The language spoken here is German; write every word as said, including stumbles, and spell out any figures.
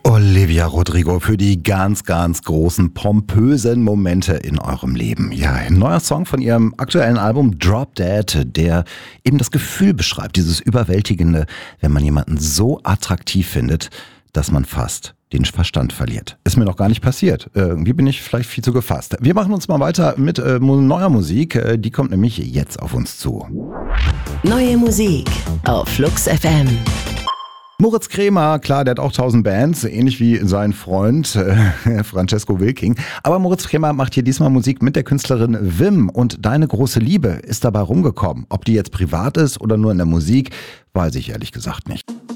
Olivia Rodrigo für die ganz, ganz großen, pompösen Momente in eurem Leben. Ja, ein neuer Song von ihrem aktuellen Album Drop Dead, der eben das Gefühl beschreibt, dieses Überwältigende, wenn man jemanden so attraktiv findet, dass man fast den Verstand verliert. Ist mir noch gar nicht passiert. Irgendwie bin ich vielleicht viel zu gefasst. Wir machen uns mal weiter mit äh, neuer Musik. Äh, die kommt nämlich jetzt auf uns zu. Neue Musik auf Flux F M. Moritz Cremer, klar, der hat auch tausend Bands, ähnlich wie sein Freund äh, Francesco Wilking. Aber Moritz Cremer macht hier diesmal Musik mit der Künstlerin Wim und Deine große Liebe ist dabei rumgekommen. Ob die jetzt privat ist oder nur in der Musik, weiß ich ehrlich gesagt nicht.